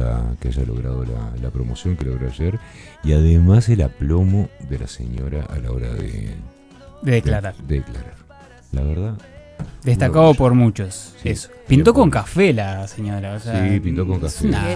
que haya logrado la promoción que logró ayer. Y además el aplomo de la señora a la hora de declarar. de declarar. La verdad. Destacado por muchos. Sí, Eso. Pintó bien con por- café la señora. O sea, Sí, pintó con café. Nah,